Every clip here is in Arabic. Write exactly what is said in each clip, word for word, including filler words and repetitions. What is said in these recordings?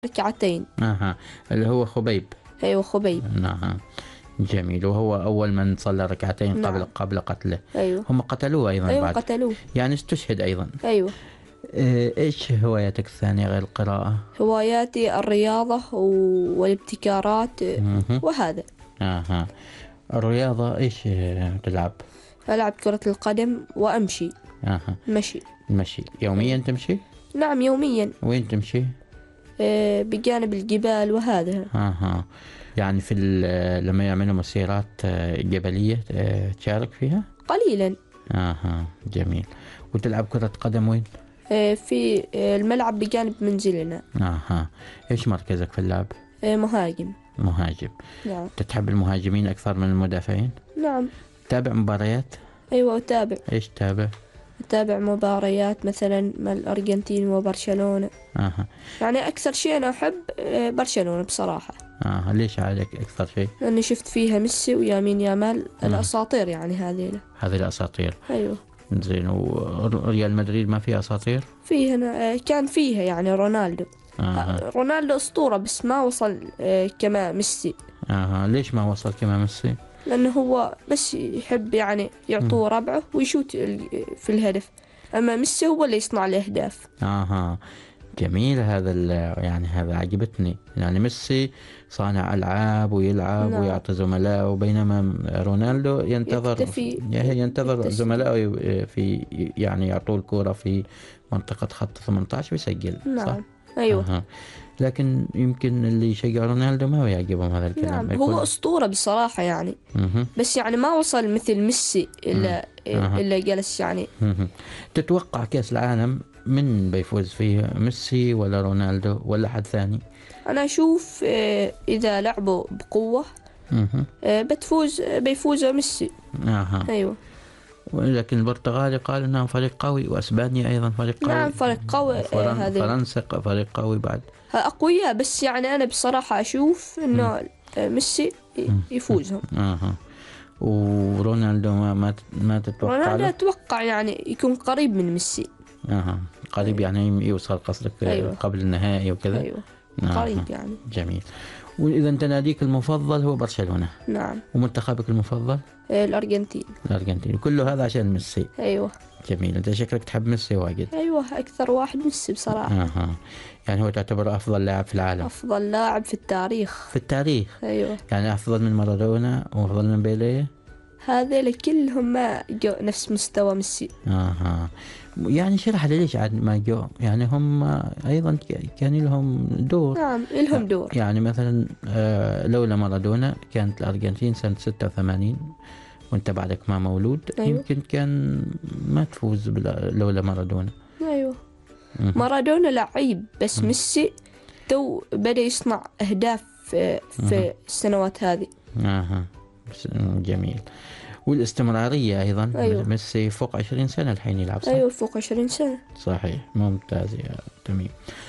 ركعتين. اها اللي هو خبيب. أيوة خبيب. نعم جميل. وهو أول من صلى ركعتين قبل نعم. قبل قتله. أيوة. هم قتلوه أيضا أيوة بعد. قتلوه. يعني استشهد أيضا. أيوة. إيش هواياتك الثانية غير القراءة؟ هواياتي الرياضة والابتكارات وهذا. اها الرياضة إيش تلعب؟ ألعب كرة القدم وأمشي. اها مشي. المشي يوميا تمشي؟ نعم يوميا. وين تمشي؟ أه بجانب الجبال وهذا. اها يعني في لما يعملوا مسيرات جبلية تشارك فيها؟ قليلا. اها جميل. وتلعب كرة قدم وين؟ أه في الملعب بجانب منزلنا. اها ايش مركزك في اللعب؟ أه مهاجم. مهاجم. نعم. تتحب المهاجمين أكثر من المدافعين؟ نعم. تابع مباريات؟ أيوة أتابع. ايش تابع؟ أتابع مباريات مثلا مع الأرجنتين وبرشلونة. اها يعني أكثر شيء أنا أحب برشلونة بصراحة. اها ليش عليك أكثر شيء؟ لأني شفت فيها ميسي ويامين يامال الأساطير يعني هذه. هذه الأساطير. أيوة. زين. وريال مدريد ما فيها أساطير؟ فيها كان فيها يعني رونالدو. آه. رونالدو أسطورة بس ما وصل كما ميسي. آه. ليش ما وصل كما ميسي؟ لأنه هو بس يحب يعني يعطوه ربعه ويشوت في الهدف، أما ميسي هو اللي يصنع الأهداف. آه. جميل. هذا يعني هذا عجبتني. يعني ميسي صانع ألعاب ويلعب. نعم. ويعطي زملائه، بينما رونالدو ينتظر ينتظر زملائه في يعني يعطوه الكرة في منطقة خط ثمانية عشر ويسجل. نعم. صح؟ أيوة. آه. لكن يمكن اللي يشجع رونالدو ما يعجبهم هذا الكلام. نعم. هو أسطورة بصراحة يعني. مه. بس يعني ما وصل مثل ميسي إلا مه. إلا جلس يعني. مه. تتوقع كأس العالم من بيفوز فيه، ميسي ولا رونالدو ولا حد ثاني؟ أنا أشوف إذا لعبوا بقوة بتفوز بيفوز ميسي. آه. أيوة. ولكن البرتغال قال انهم فريق قوي، واسبانيا ايضا فريق قوي. نعم فريق قوي. فرن... فرنسا فريق قوي بعد. اقوياء، بس يعني انا بصراحه اشوف انه ميسي يفوزهم. اها. ورونالدو ما ما, ما تتوقع؟ رونالدو اتوقع يعني يكون قريب من ميسي. اها قريب. أيوة. يعني يوصل قصدك. أيوة. قبل النهائي وكذا. ايوه. آه. قريب يعني. جميل. وإذا أنت ناديك المفضل هو برشلونة. نعم. ومنتخبك المفضل؟ الأرجنتين. الأرجنتين. كله هذا عشان ميسي. أيوة. جميل. أنت شكلك تحب ميسي واجد. أيوة أكثر واحد ميسي بصراحة. أها. يعني هو تعتبر أفضل لاعب في العالم؟ أفضل لاعب في التاريخ. في التاريخ. أيوة. يعني أفضل من مارادونا وأفضل من بيليه؟ هذول كلهم ما جو نفس مستوى ميسي. أها. يعني شرح لي ليش عاد ما جو؟ يعني هم أيضا كان لهم دور. نعم لهم دور. يعني مثلا لولا مارادونا كانت الأرجنتين سنة ستة وثمانين وانت بعدك ما مولود. أيوة. يمكن كان ما تفوز لولا مارادونا. أيوة. مارادونا لعيب بس م. ميسي تو بدأ يصنع أهداف في, في السنوات هذه. أها. جميل. والاستمرارية أيضا. أيوة. ميسي فوق عشرين سنة الحين يلعب. صح؟ أيوة فوق عشرين سنة. صحيح. ممتاز يا تميم.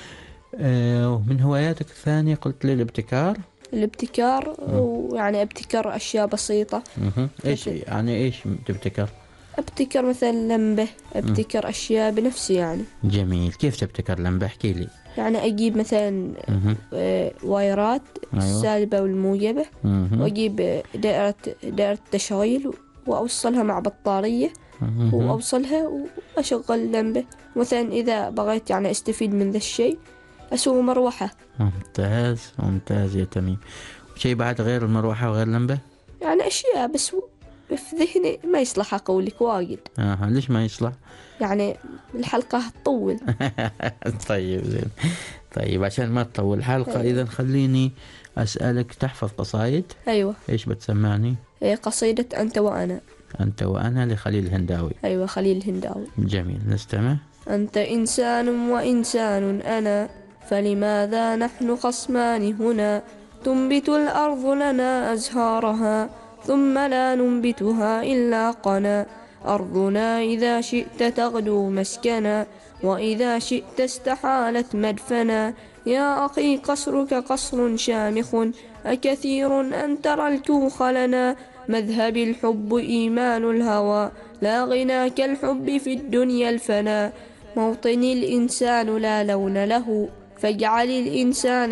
آه من هواياتك الثانية قلت لي الابتكار. الابتكار ويعني ابتكر أشياء بسيطة. مه. إيش يعني إيش تبتكر؟ ابتكر مثلا لمبة. ابتكر أشياء بنفسي يعني. جميل. كيف تبتكر لمبة؟ احكي لي. يعني أجيب مثلا وايرات. أيوة. السالبة والموجبة. وأجيب دائرة دائرة تشغيل وأوصلها مع بطارية. مه. وأوصلها وأشغل لمبة. مثلا إذا بغيت يعني أستفيد من ذا الشيء أسوي مروحة. ممتاز ممتاز يا تميم. شيء بعد غير المروحة وغير اللمبة؟ يعني أشياء بس في ذهني ما يصلح أقولك واجد. آه. ليش ما يصلح؟ يعني الحلقة تطول. طيب زين. طيب عشان ما تطول الحلقة. أيوة. إذا خليني أسألك، تحفظ قصايد؟ أيوة. إيش بتسمعني؟ قصيدة أنت وأنا. أنت وأنا لخليل الهنداوي. أيوة خليل الهنداوي. جميل. نستمع. أنت إنسان وإنسان أنا، فلماذا نحن خصمان هنا؟ تنبت الأرض لنا أزهارها ثم لا ننبتها إلا قنا. أرضنا إذا شئت تغدو مسكنا، وإذا شئت استحالت مدفنا. يا أخي قصرك قصر شامخ، أكثير أن ترى الكوخ لنا. مذهب الحب إيمان الهوى، لا غنى كالحب في الدنيا الفنا. موطن الإنسان لا لون له، فاجعل الإنسان